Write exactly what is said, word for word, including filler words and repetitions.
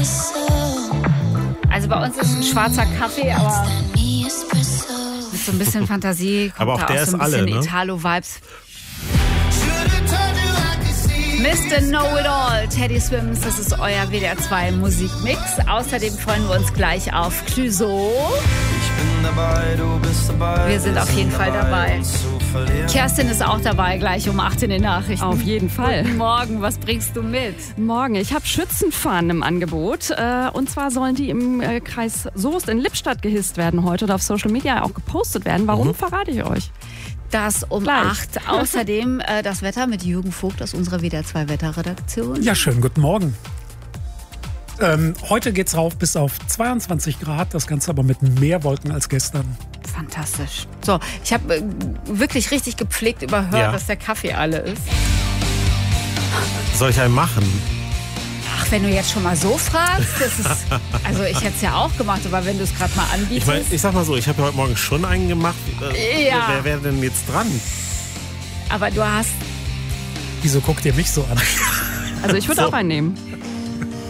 Also bei uns ist ein schwarzer Kaffee, aber mit so ein bisschen Fantasie kommt aber auch da der auch so ein ist bisschen alle, ne? Italo-Vibes. Mister Know-It-All, Teddy Swims, das ist euer W D R zwei Musikmix. Außerdem freuen wir uns gleich auf Clouseau. Wir sind auf jeden Fall dabei. Kerstin ist auch dabei, gleich um acht in den Nachrichten. Auf jeden Fall. Guten Morgen, was bringst du mit? Morgen, ich habe Schützenfahnen im Angebot. Äh, und zwar sollen die im äh, Kreis Soest in Lippstadt gehisst werden heute oder auf Social Media auch gepostet werden. Warum, mhm. verrate ich euch. Das um Gleich. acht. Außerdem äh, das Wetter mit Jürgen Vogt aus unserer W D R zwei Wetterredaktion. Ja, schönen guten Morgen. Ähm, heute geht's rauf bis auf zweiundzwanzig Grad, das Ganze aber mit mehr Wolken als gestern. Fantastisch. So, ich habe äh, wirklich richtig gepflegt überhört, Ja. dass der Kaffee alle ist. Soll ich einen machen? Ach, wenn du jetzt schon mal so fragst, das ist, also ich hätte es ja auch gemacht, aber wenn du es gerade mal Ich anbietest. meine, ich sag mal so, ich habe ja heute Morgen schon einen gemacht. Äh, Ja. Wer wäre denn jetzt dran? aber du hast, Wieso guckt ihr mich so an? Also ich würde So. auch einen nehmen.